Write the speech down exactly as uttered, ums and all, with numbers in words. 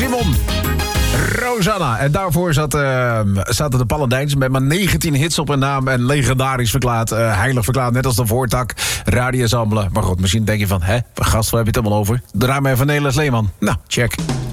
Raymond. Rosanna. En daarvoor zat, uh, zaten de Paladijns met maar negentien hits op hun naam en legendarisch verklaard, uh, heilig verklaard, net als de Voortak, Radioensemble. Maar goed, misschien denk je van, hè, gast, waar heb je het allemaal over? Draai maar even Nederlands Leeman. Nou, check.